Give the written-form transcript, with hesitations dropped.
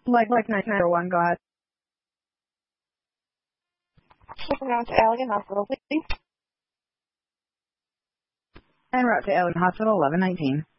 Like 991, go ahead. Route to Allegan Hospital, please. En route to Allegan Hospital, 1119.